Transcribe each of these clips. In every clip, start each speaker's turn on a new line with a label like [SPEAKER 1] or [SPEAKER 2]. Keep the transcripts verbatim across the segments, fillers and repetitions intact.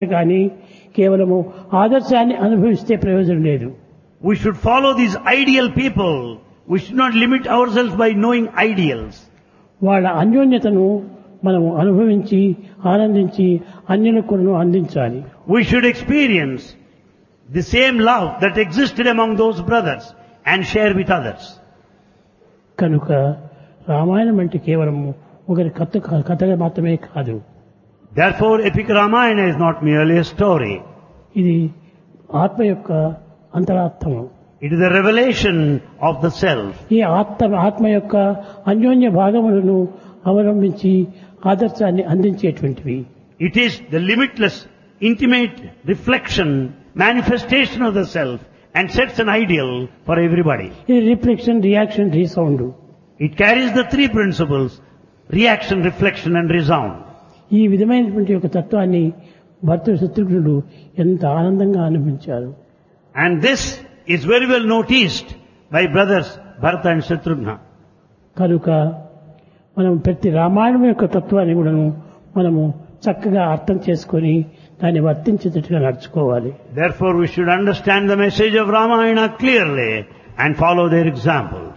[SPEAKER 1] కానీ కేవలము ఆదర్శాన్ని అనుభవిస్తే ప్రయోజనం లేదు.
[SPEAKER 2] We should follow these ideal people. We should not limit ourselves by knowing ideals.
[SPEAKER 1] వాళ్ళ అన్యోన్యతను మనం అనుభవించి ఆనందించి అన్యులకు కూడా అందించాలి.
[SPEAKER 2] We should experience the same love that existed among those brothers and share with others.
[SPEAKER 1] కనుక రామాయణం అంటే కేవలం ఒకరి కథ కథగా మాత్రమే కాదు.
[SPEAKER 2] Therefore, epic Ramayana is not merely a story.
[SPEAKER 1] ఇది ఆత్మ యొక్క అంతరార్థము.
[SPEAKER 2] It is a revelation of the self.
[SPEAKER 1] ఈ ఆత్మ ఆత్మ యొక్క అన్యోన్య భాగములను అవలంబించి ఆదర్శాన్ని అందించేటువంటివి.
[SPEAKER 2] It is the limitless, intimate reflection, manifestation of the self and sets an ideal for everybody.
[SPEAKER 1] ఇది reflection, reaction, resound.
[SPEAKER 2] It carries the three principles: reaction, reflection and resound.
[SPEAKER 1] ఈ విధమైనటువంటి యొక్క తత్వాన్ని భర్త శత్రుఘ్నుడు ఎంత ఆనందంగా అనుభవించారు.
[SPEAKER 2] And this is very well noticed by brothers Bharata and Shatrughna.
[SPEAKER 1] కనుక మనం ప్రతి రామాయణం యొక్క తత్వాన్ని కూడాను మనము చక్కగా అర్థం చేసుకొని దాన్ని వర్తించేటట్టుగా నడుచుకోవాలి.
[SPEAKER 2] Therefore, we should understand the message of Ramayana clearly and follow their examples.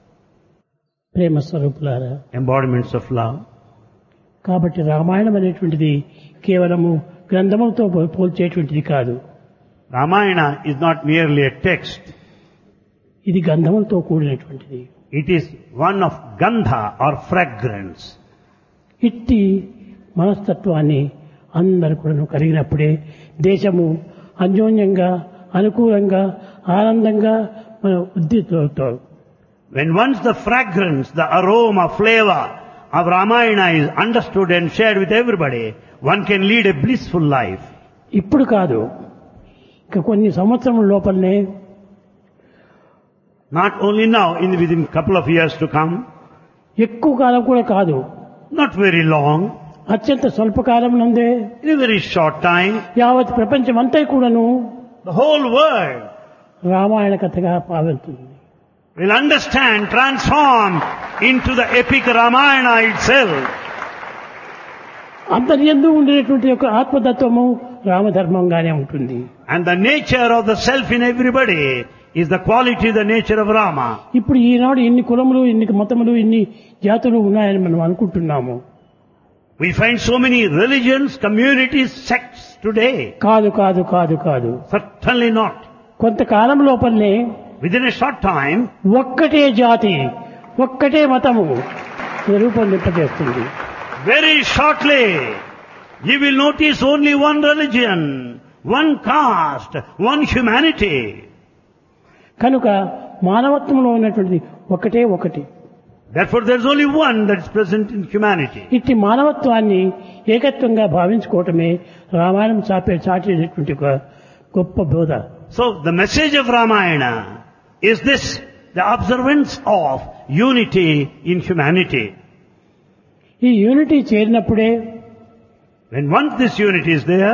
[SPEAKER 1] ప్రేమ స్వరూపులారా,
[SPEAKER 2] Embodiments of love.
[SPEAKER 1] కాబట్టి రామాయణం అనేటువంటిది కేవలము గ్రంథములతో పోల్చేటువంటిది కాదు.
[SPEAKER 2] Ramayana is not merely a text.
[SPEAKER 1] ఇది గంధములతో కూడినటువంటిది.
[SPEAKER 2] It is one of gandha or fragrance.
[SPEAKER 1] ఇట్టి మనస్తత్వాన్ని అందరూ కూడా కలిగినప్పుడే దేశము అన్యోన్యంగా అనుకూలంగా ఆనందంగా మన ఉద్దితవుతారు.
[SPEAKER 2] When once the fragrance, the aroma, flavor of Ramayana is understood and shared with everybody, one can lead a blissful life.
[SPEAKER 1] ఇప్పుడు కాదు, ఇక కొన్ని సంవత్సరముల లోపలనే,
[SPEAKER 2] Not only now, in within couple of years to come,
[SPEAKER 1] ఎక్కువ కాలం కూడా కాదు,
[SPEAKER 2] not very long,
[SPEAKER 1] అత్యంత స్వల్పకాలం నందే
[SPEAKER 2] in a very short time,
[SPEAKER 1] యావత్ ప్రపంచమంతా కూడాను
[SPEAKER 2] the whole world
[SPEAKER 1] రామాయణ కథగా పావుతుంది.
[SPEAKER 2] will understand, transform into the epic Ramayana itself.
[SPEAKER 1] అంతర్యందు ఉండేటువంటి యొక్క ఆత్మతత్వము రామధర్మంగానే ఉంటుంది.
[SPEAKER 2] And the nature of the self in everybody is the quality, the nature of Rama.
[SPEAKER 1] ఇప్పుడు ఈనాడు ఇన్ని కులములు, ఇన్ని మతములు, ఇన్ని జాతులు ఉన్నాయని మనం అనుకుంటున్నాము.
[SPEAKER 2] We find so many religions, communities, sects today.
[SPEAKER 1] కాదు కాదు కాదు కాదు
[SPEAKER 2] Certainly not.
[SPEAKER 1] కొంతకాలం లోపలనే
[SPEAKER 2] Within a short time,
[SPEAKER 1] ఒక్కటే జాతి, ఒక్కటే మతము రూపొందింపజేస్తుంది.
[SPEAKER 2] very shortly, you will notice only one religion, one caste, one humanity.
[SPEAKER 1] కనుక మానవత్వంలో ఉన్నటువంటిది ఒకటే ఒకటి.
[SPEAKER 2] Therefore, there is only one that is present in humanity.
[SPEAKER 1] ఇట్టి మానవత్వాన్ని ఏకత్వంగా భావించుకోవటమే రామాయణం చాపే చాటేటటువంటి ఒక గొప్ప బోధ.
[SPEAKER 2] So, the message of Ramayana is this, the observance of unity in humanity.
[SPEAKER 1] ఈ unity చేరినప్పుడే
[SPEAKER 2] When once this unity is there,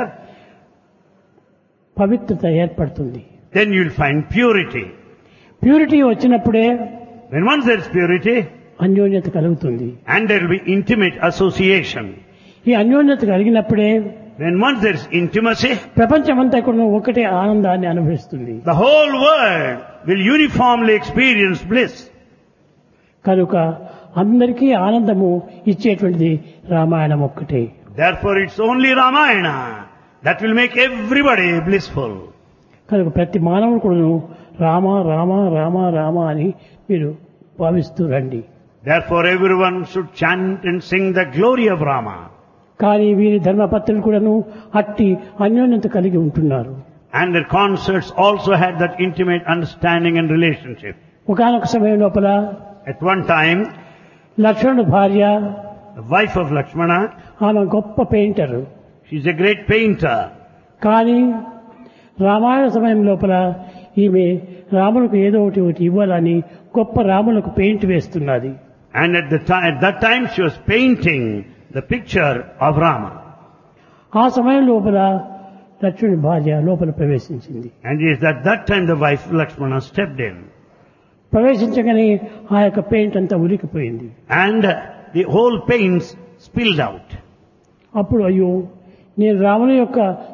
[SPEAKER 1] పవిత్రత ఏర్పడుతుంది.
[SPEAKER 2] then you will find purity.
[SPEAKER 1] Purity వచ్చినప్పుడే
[SPEAKER 2] When once there is purity,
[SPEAKER 1] అన్యోన్యత కలుగుతుంది.
[SPEAKER 2] and there will be intimate association.
[SPEAKER 1] ఈ అన్యోన్యత కలిగినప్పుడే
[SPEAKER 2] When once there is intimacy,
[SPEAKER 1] ప్రపంచమంతా కూడా ఒకటే ఆనందాన్ని అనుభవిస్తుంది.
[SPEAKER 2] the whole world will uniformly experience bliss.
[SPEAKER 1] కనుక అందరికీ ఆనందము ఇచ్చేటువంటిది రామాయణం ఒక్కటే.
[SPEAKER 2] Therefore, it's only Ramayana that will make everybody blissful.
[SPEAKER 1] కనుక ప్రతి మానవుడు కూడా రామ రామ రామ రామ అని మీరు భావిస్తూ రండి.
[SPEAKER 2] Therefore, everyone should chant and sing the glory of Rama.
[SPEAKER 1] కానీ వీరి ధర్మపత్రులు కూడాను అట్టి అన్యోన్యత కలిగి ఉంటున్నారు.
[SPEAKER 2] And their concerts also had that intimate understanding and relationship.
[SPEAKER 1] ఒకానొక సమయం లోపల
[SPEAKER 2] At one time,
[SPEAKER 1] లక్ష్మణుడు భార్య,
[SPEAKER 2] the wife of Lakshmana,
[SPEAKER 1] ఆమె గొప్ప painter.
[SPEAKER 2] she's a great painter.
[SPEAKER 1] కానీ రామాయణ సమయం లోపల ఈమె రాములకు ఏదో ఒకటి ఒకటి ఇవ్వాలని గొప్ప రాములకు paint వేస్తున్నది.
[SPEAKER 2] And at the time, at that time she was painting the picture of Rama.
[SPEAKER 1] ఆ సమయం లోపల లక్ష్మణుడి భార్య లోపల ప్రవేశించింది.
[SPEAKER 2] And it is at that time the wife of Lakshmana stepped in.
[SPEAKER 1] ప్రవేశించగానే ఆ యొక్క పెయింట్ అంతా ఉలికిపోయింది.
[SPEAKER 2] And the whole paints spilled out.
[SPEAKER 1] అప్పుడు అయ్యో, నేను రాముని యొక్క